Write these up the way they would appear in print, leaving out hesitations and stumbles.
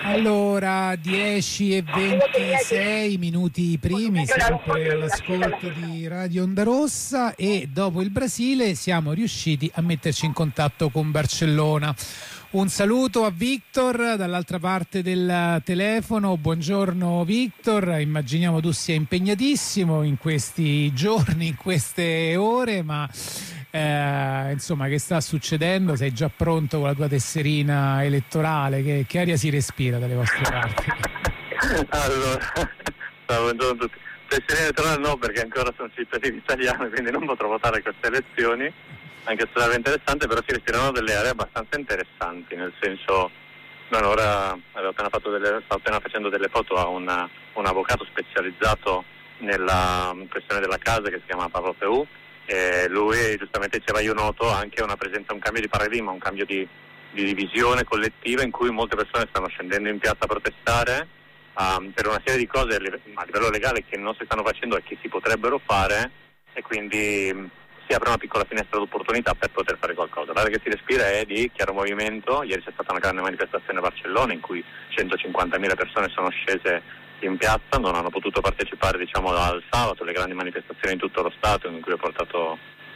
Allora, 10:26 minuti primi, sempre all'ascolto di Radio Onda Rossa, e dopo il Brasile siamo riusciti a metterci in contatto con Barcellona. Un saluto a Victor dall'altra parte del telefono. Buongiorno Victor, immaginiamo tu sia impegnatissimo in questi giorni, in queste ore, ma insomma, che sta succedendo? Sei già pronto con la tua tesserina elettorale? Che aria si respira dalle vostre parti? Allora, buongiorno a tutti. Tesserina elettorale no, perché ancora sono cittadino italiano, quindi non potrò votare a queste elezioni, anche se sarebbe interessante, però si respirano delle aree abbastanza interessanti, nel senso, ora sto appena facendo delle foto a un avvocato specializzato nella questione della casa, che si chiama Pablo Peu, e lui giustamente diceva: io noto anche un cambio di paradigma, un cambio di divisione collettiva, in cui molte persone stanno scendendo in piazza a protestare per una serie di cose a livello legale che non si stanno facendo e che si potrebbero fare, e quindi si apre una piccola finestra d'opportunità per poter fare qualcosa. L'aria che si respira è di chiaro movimento. Ieri c'è stata una grande manifestazione a Barcellona in cui 150.000 persone sono scese in piazza, non hanno potuto partecipare al sabato alle grandi manifestazioni in tutto lo Stato, in cui ho portato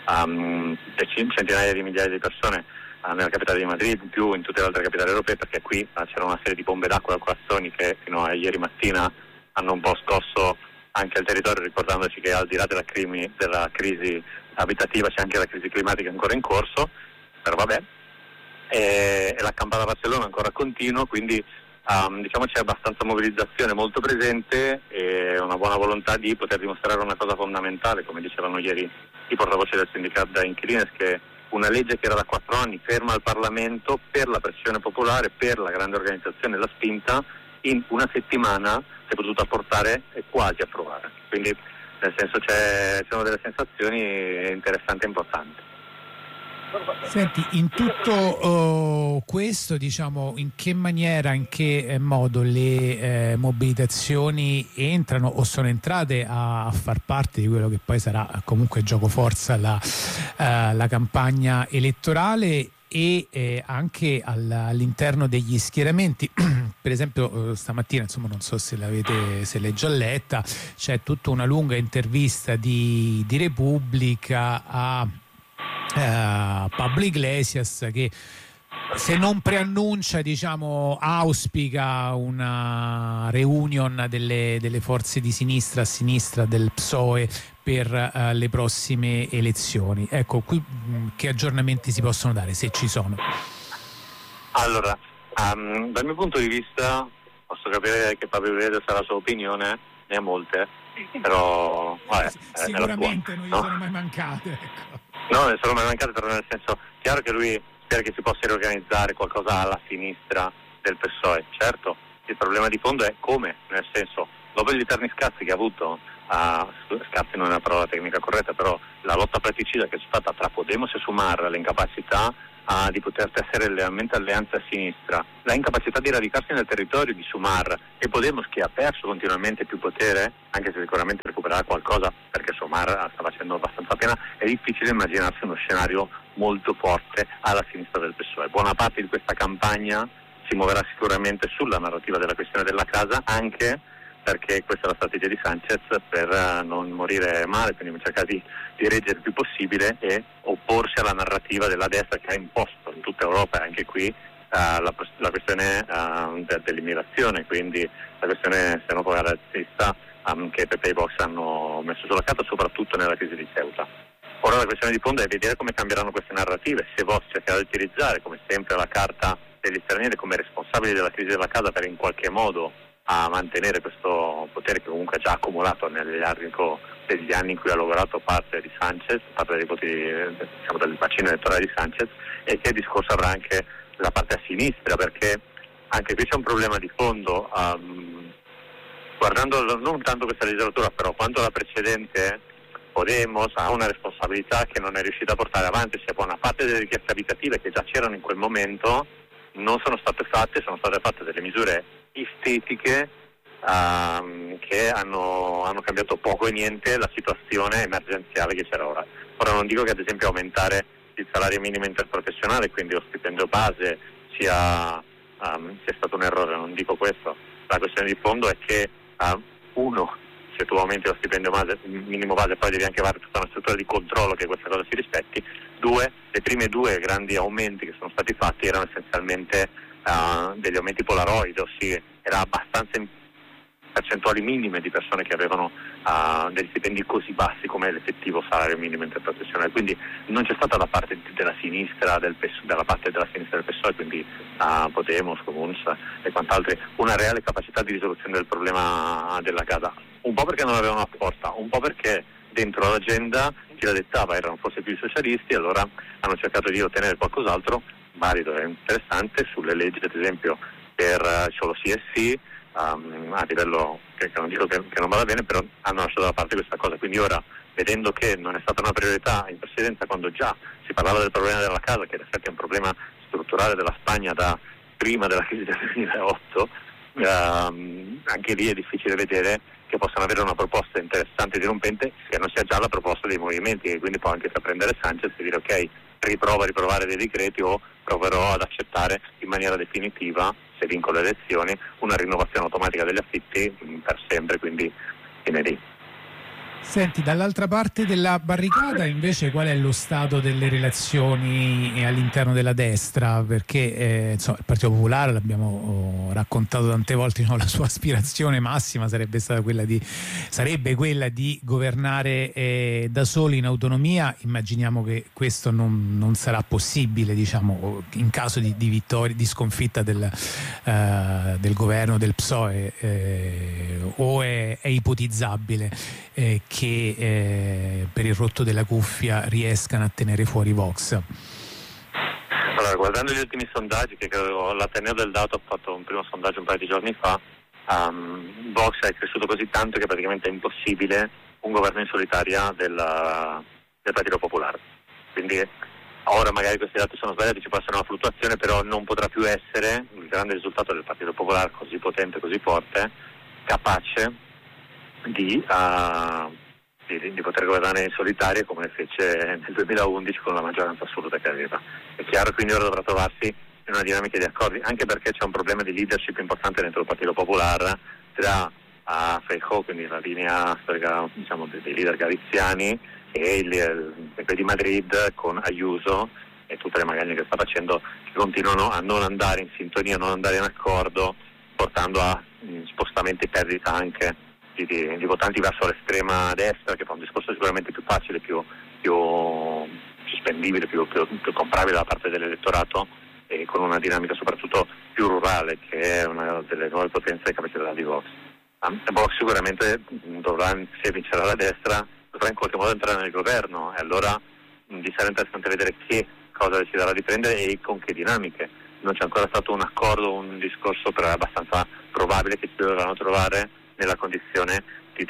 centinaia di migliaia di persone nella capitale di Madrid, più in tutte le altre capitali europee, perché qui c'era una serie di bombe d'acqua e acquazzoni che fino a ieri mattina hanno un po' scosso anche il territorio, ricordandoci che al di là della crisi abitativa c'è anche la crisi climatica ancora in corso, però vabbè, e la campana a Barcellona ancora continua, quindi c'è abbastanza mobilizzazione molto presente e una buona volontà di poter dimostrare una cosa fondamentale, come dicevano ieri i portavoce del sindacato da Inquilines, che una legge che era da 4 anni ferma al Parlamento per la pressione popolare, per la grande organizzazione e la spinta, in una settimana si è potuta portare e quasi approvare. Quindi nel senso ci sono delle sensazioni interessanti e importanti. Senti, in tutto questo, in che maniera, in che modo le mobilitazioni entrano o sono entrate a far parte di quello che poi sarà comunque giocoforza la campagna elettorale, e anche all'interno degli schieramenti? Per esempio stamattina, non so se l'hai già letta, c'è tutta una lunga intervista di Repubblica a Pablo Iglesias, che se non preannuncia, auspica una reunion delle forze di sinistra a sinistra del PSOE per le prossime elezioni. Ecco, qui che aggiornamenti si possono dare, se ci sono? Allora, dal mio punto di vista posso capire che Pablo Iglesias ha la sua opinione, ne ha molte, però sicuramente non gli sono mai mancate, ecco. No, ne sono mai mancate, però nel senso, chiaro che lui spera che si possa riorganizzare qualcosa alla sinistra del PSOE. Certo, il problema di fondo è come, nel senso, dopo gli eterni scazzi che ha avuto, scazzi non è una parola tecnica corretta, però la lotta fratricida che c'è stata tra Podemos e Sumar, l'incapacità di poter tessere realmente alleanze a sinistra, la incapacità di radicarsi nel territorio di Sumar, e Podemos che ha perso continuamente più potere, anche se sicuramente recupererà qualcosa perché Sumar sta facendo abbastanza pena, è difficile immaginarsi uno scenario molto forte alla sinistra del PSOE. Buona parte di questa campagna si muoverà sicuramente sulla narrativa della questione della casa, anche perché questa è la strategia di Sanchez per non morire male, quindi cercare di reggere il più possibile e opporsi alla narrativa della destra, che ha imposto in tutta Europa e anche qui la questione dell'immigrazione, quindi la questione xenofoba e razzista che Pepe e Vox hanno messo sulla carta, soprattutto nella crisi di Ceuta. Ora la questione di fondo è vedere come cambieranno queste narrative, se Vox cercherà di utilizzare come sempre la carta degli stranieri come responsabili della crisi della casa per in qualche modo a mantenere questo potere che comunque ha già accumulato nell'arco degli anni in cui ha lavorato parte di Sanchez, parte dei voti del bacino elettorale di Sanchez, e che discorso avrà anche la parte a sinistra, perché anche qui c'è un problema di fondo, guardando non tanto questa legislatura però quanto la precedente. Podemos ha una responsabilità che non è riuscita a portare avanti, sia buona parte delle richieste abitative che già c'erano in quel momento non sono state fatte, sono state fatte delle misure estetiche che hanno cambiato poco e niente la situazione emergenziale che c'era ora. Ora non dico che ad esempio aumentare il salario minimo interprofessionale, quindi lo stipendio base, sia sia stato un errore, non dico questo. La questione di fondo è che uno, se tu aumenti lo stipendio minimo base, poi devi anche avere tutta una struttura di controllo che questa cosa si rispetti. Due, le prime due grandi aumenti che sono stati fatti erano essenzialmente degli aumenti polaroid, ossia era abbastanza in percentuali minime di persone che avevano degli stipendi così bassi come l'effettivo salario minimo interprofessionale, quindi non c'è stata da parte della sinistra dalla parte della sinistra del PSOE, quindi Podemos, Comuns e quant'altri, una reale capacità di risoluzione del problema della casa, un po' perché non l'avevano apposta, un po' perché dentro l'agenda chi la dettava erano forse più i socialisti, allora hanno cercato di ottenere qualcos'altro valido e interessante sulle leggi, ad esempio per solo sì e sì, a livello che non dico che non vada bene, però hanno lasciato da parte questa cosa, quindi ora, vedendo che non è stata una priorità in precedenza quando già si parlava del problema della casa, che in effetti è un problema strutturale della Spagna da prima della crisi del 2008, anche lì è difficile vedere che possano avere una proposta interessante e dirompente che non sia già la proposta dei movimenti, e quindi può anche prendere Sanchez e dire ok, riprovare dei decreti o proverò ad accettare in maniera definitiva, se vinco le elezioni, una rinnovazione automatica degli affitti per sempre, quindi fine lì. Senti, dall'altra parte della barricata invece qual è lo stato delle relazioni all'interno della destra? Perché insomma, il Partito Popolare, l'abbiamo raccontato tante volte, diciamo, la sua aspirazione massima sarebbe quella di governare da soli in autonomia. Immaginiamo che questo non sarà possibile, diciamo, in caso di vittoria, di sconfitta del governo del PSOE, o è ipotizzabile che per il rotto della cuffia riescano a tenere fuori Vox? Allora, guardando gli ultimi sondaggi, che credo l'Ateneo del Dato ha fatto un primo sondaggio un paio di giorni fa, Vox è cresciuto così tanto che praticamente è impossibile un governo in solitaria del Partito Popolare. Quindi ora magari questi dati sono sbagliati, ci può essere una fluttuazione, però non potrà più essere il grande risultato del Partito Popolare così potente, così forte, capace di poter governare in solitaria come fece nel 2011 con la maggioranza assoluta che aveva. È chiaro, quindi ora dovrà trovarsi in una dinamica di accordi, anche perché c'è un problema di leadership importante dentro il Partito Popolare tra Feijóo, quindi la linea storica, diciamo, dei leader galiziani, e il PP di Madrid con Ayuso e tutte le magagne che sta facendo, che continuano a non andare in sintonia, a non andare in accordo, portando a spostamenti, perdita anche di votanti verso l'estrema destra, che fa un discorso sicuramente più facile, più spendibile, più comprabile da parte dell'elettorato, e con una dinamica soprattutto più rurale, che è una delle nuove potenze capacità di Vox. Vox sicuramente dovrà, se vincerà la destra, dovrà in qualche modo entrare nel governo, e allora sarà interessante vedere che cosa deciderà di prendere e con che dinamiche. Non c'è ancora stato un accordo, un discorso, però è abbastanza probabile che si dovranno trovare nella condizione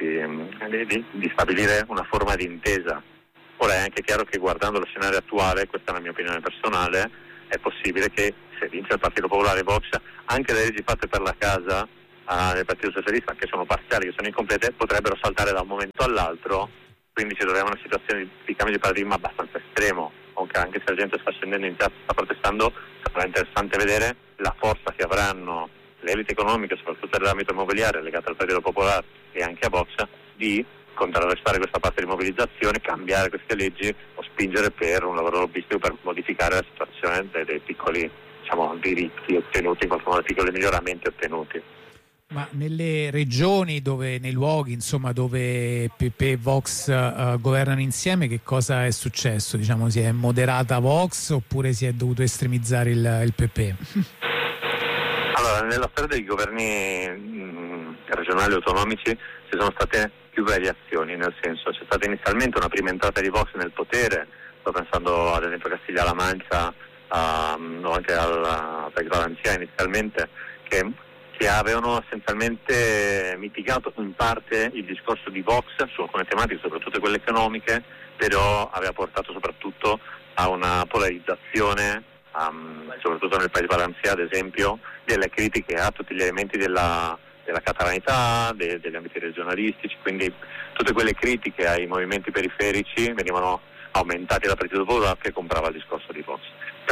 di stabilire una forma di intesa. Ora è anche chiaro che, guardando lo scenario attuale, questa è la mia opinione personale, è possibile che se vince il Partito Popolare e Vox, anche le leggi fatte per la casa del Partito Socialista, che sono parziali, che sono incomplete, potrebbero saltare da un momento all'altro, quindi ci troviamo in una situazione di cambio di paradigma abbastanza estremo. Anche se la gente sta scendendo in piazza, sta protestando, sarà interessante vedere la forza che avranno le elite economiche, soprattutto nell'ambito immobiliare legato al Partito Popolare e anche a Vox, di contrarrestare questa parte di mobilizzazione, cambiare queste leggi o spingere per un lavoro lobbistico per modificare la situazione dei piccoli, diciamo, diritti ottenuti, in qualche modo piccoli miglioramenti ottenuti. Ma nelle regioni nei luoghi, insomma, dove PP e Vox governano insieme, che cosa è successo? Diciamo, si è moderata Vox oppure si è dovuto estremizzare il PP? Allora, nella storia dei governi regionali autonomici ci sono state più variazioni, nel senso, c'è stata inizialmente una prima entrata di Vox nel potere, sto pensando ad esempio a Castiglia-La Mancia o anche alla País Valencià inizialmente, che avevano essenzialmente mitigato in parte il discorso di Vox su alcune tematiche, soprattutto quelle economiche, però aveva portato soprattutto a una polarizzazione, soprattutto nel País Valencià ad esempio, delle critiche a tutti gli elementi della catalanità, degli ambiti regionalistici, quindi tutte quelle critiche ai movimenti periferici venivano aumentate dal Partito Popolare, che comprava il discorso di Vox.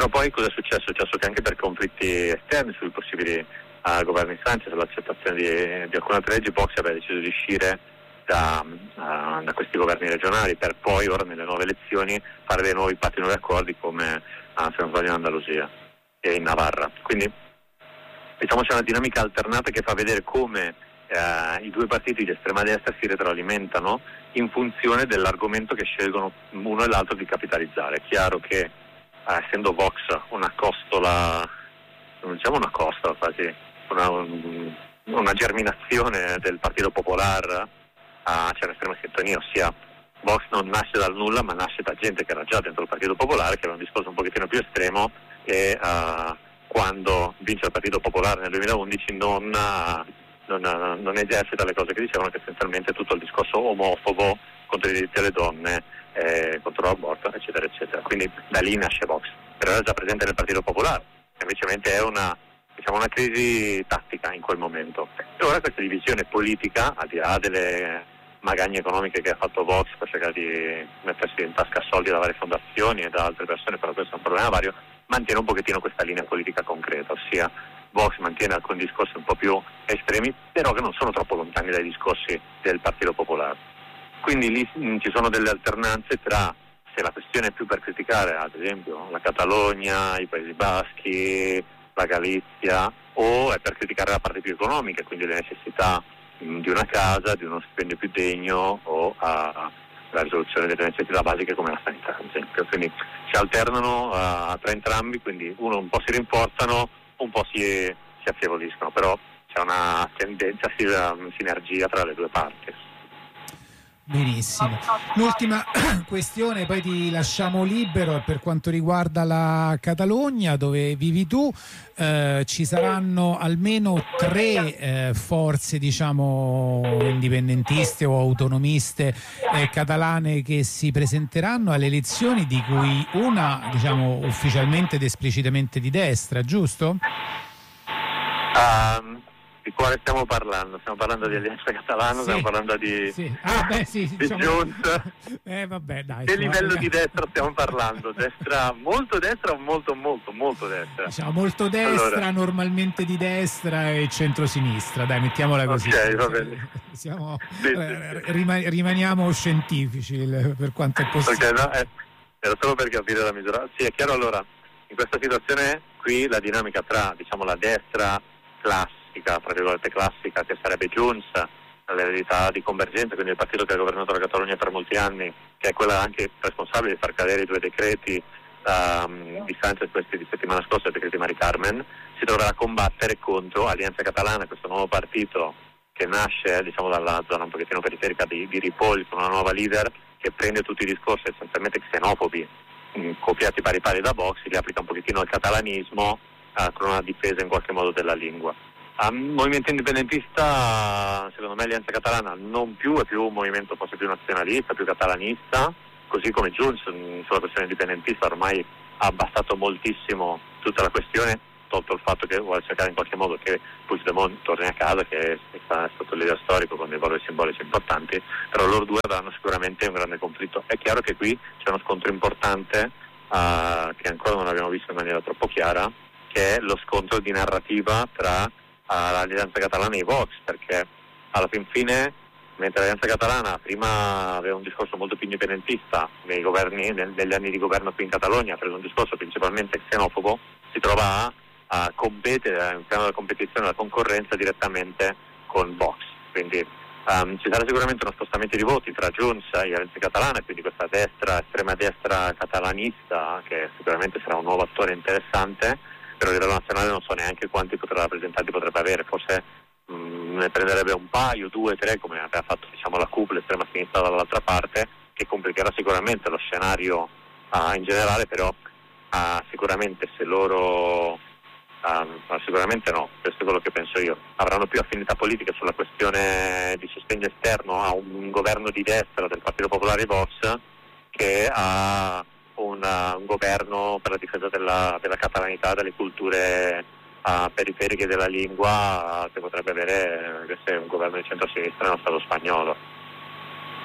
Però poi cosa è successo? È successo che anche per conflitti esterni sui possibili governi Sanchez, sull'accettazione di alcune altre leggi, Vox aveva deciso di uscire da questi governi regionali per poi ora nelle nuove elezioni fare dei nuovi patti, nuovi accordi come se non sbaglio in Andalusia e in Navarra. Quindi diciamo c'è una dinamica alternata che fa vedere come i due partiti di estrema destra si retroalimentano in funzione dell'argomento che scelgono uno e l'altro di capitalizzare. È chiaro che essendo Vox una costola, non diciamo una costola, quasi una germinazione del Partito Popolare, c'è un'estrema sintonia, ossia Vox non nasce dal nulla ma nasce da gente che era già dentro il Partito Popolare, che aveva un discorso un pochettino più estremo e quando vince il Partito Popolare nel 2011 non esercita le cose che dicevano, che essenzialmente tutto il discorso omofobo contro i diritti delle donne, contro l'aborto, eccetera eccetera. Quindi da lì nasce Vox, però era già presente nel Partito Popolare, invece è una crisi tattica in quel momento. E ora questa divisione politica, al di là delle magagne economiche che ha fatto Vox per cercare di mettersi in tasca soldi da varie fondazioni e da altre persone, però questo è un problema vario, mantiene un pochettino questa linea politica concreta, ossia Vox mantiene alcuni discorsi un po' più estremi, però che non sono troppo lontani dai discorsi del Partito Popolare. Quindi lì ci sono delle alternanze tra, se la questione è più per criticare ad esempio la Catalogna, i Paesi Baschi, la Galizia, o è per criticare la parte più economica, quindi le necessità di una casa, di uno stipendio più degno o la risoluzione delle necessità basiche come la sanità ad esempio. Quindi si alternano tra entrambi, quindi uno un po' si rinforzano, un po' si affievoliscono, però c'è una tendenza a sinergia tra le due parti. Benissimo. L'ultima questione, poi ti lasciamo libero, per quanto riguarda la Catalogna dove vivi tu. Ci saranno almeno 3 forze, diciamo, indipendentiste o autonomiste catalane che si presenteranno alle elezioni, di cui una, diciamo, ufficialmente ed esplicitamente di destra, giusto? Di quale stiamo parlando? Stiamo parlando di Alleanza Catalana, sì. Stiamo parlando di diciamo, Junts. Vabbè, dai, che livello di destra stiamo parlando? Destra molto destra o molto molto molto destra? Diciamo molto destra, allora, normalmente di destra e centrosinistra, dai, mettiamola così. Ok, va bene. Rimaniamo scientifici per quanto è possibile. Okay, no, era solo per capire la misura. Sì, è chiaro, allora, in questa situazione qui la dinamica tra, diciamo, la destra classica, tra virgolette classica, che sarebbe Junts, l'eredità di Convergenza, quindi il partito che ha governato la Catalogna per molti anni, che è quella anche responsabile di far cadere i 2 decreti di Sanchez, questi di settimana scorsa, i decreti Mari Carmen, si troverà a combattere contro Alleanza Catalana, questo nuovo partito che nasce, diciamo, dalla zona un pochettino periferica di Ripoll, con una nuova leader che prende tutti i discorsi essenzialmente xenofobi copiati pari pari da Vox, li applica un pochettino al catalanismo con una difesa in qualche modo della lingua. Movimento indipendentista, secondo me Alleanza Catalana non più, è più un movimento forse più nazionalista, più catalanista, così come Junts sulla questione indipendentista ormai ha abbassato moltissimo tutta la questione, tolto il fatto che vuole cercare in qualche modo che Puigdemont torni a casa, che è stato il leader storico con dei valori simbolici importanti, però loro due avranno sicuramente un grande conflitto. È chiaro che qui c'è uno scontro importante che ancora non abbiamo visto in maniera troppo chiara, che è lo scontro di narrativa tra l'Alleanza Catalana e i Vox, perché alla fin fine, mentre l'Alleanza Catalana prima aveva un discorso molto più indipendentista nei governi, negli anni di governo qui in Catalogna, ha preso un discorso principalmente xenofobo, si trova a competere, in piano della competizione e della concorrenza direttamente con Vox. Quindi ci sarà sicuramente uno spostamento di voti tra Junts e Alleanza Catalana, quindi questa destra, estrema destra catalanista, che sicuramente sarà un nuovo attore interessante, però a livello nazionale non so neanche quanti rappresentanti potrebbe avere, forse ne prenderebbe un paio, 2, 3, come aveva fatto, diciamo, la CUP, l'estrema sinistra dall'altra parte, che complicherà sicuramente lo scenario in generale, però sicuramente se loro sicuramente no, questo è quello che penso io, avranno più affinità politica sulla questione di sostegno esterno a un governo di destra del Partito Popolare Vox che a un governo per la difesa della catalanità, delle culture periferiche della lingua, che potrebbe avere un governo di centro-sinistra nello Stato spagnolo.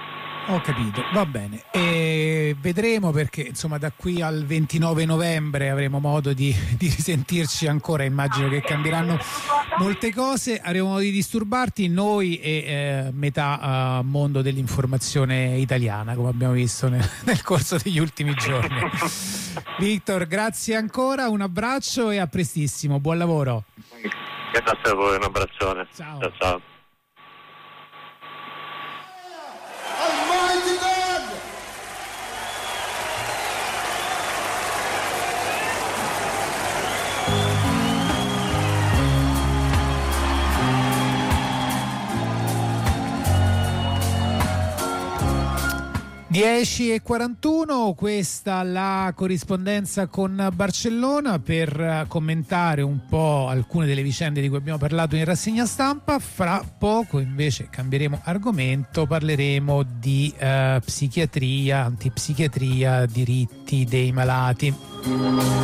Ho capito, va bene. E vedremo, perché insomma da qui al 29 novembre avremo modo di risentirci ancora. Immagino che cambieranno molte cose, avremo modo di disturbarti noi e metà mondo dell'informazione italiana, come abbiamo visto nel corso degli ultimi giorni. Victor, grazie ancora, un abbraccio e a prestissimo, buon lavoro. Grazie a voi, un abbraccione. Ciao. Ciao, ciao. Almighty God! 10:41, questa la corrispondenza con Barcellona per commentare un po' alcune delle vicende di cui abbiamo parlato in rassegna stampa. Fra poco invece cambieremo argomento, parleremo di psichiatria, antipsichiatria, diritti dei malati.